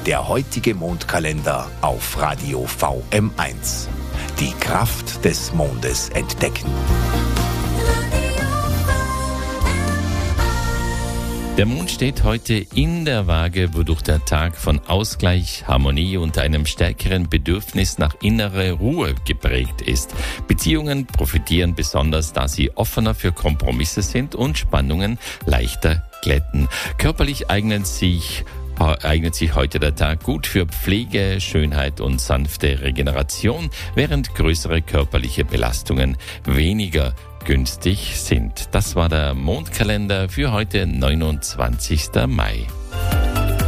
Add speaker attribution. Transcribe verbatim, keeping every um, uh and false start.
Speaker 1: Der heutige Mondkalender auf Radio V M eins. Die Kraft des Mondes entdecken.
Speaker 2: Der Mond steht heute in der Waage, wodurch der Tag von Ausgleich, Harmonie und einem stärkeren Bedürfnis nach innerer Ruhe geprägt ist. Beziehungen profitieren besonders, da sie offener für Kompromisse sind und Spannungen leichter glätten. Körperlich eignen sich eignet sich heute der Tag gut für Pflege, Schönheit und sanfte Regeneration, während größere körperliche Belastungen weniger günstig sind. Das war der Mondkalender für heute, neunundzwanzigsten Mai.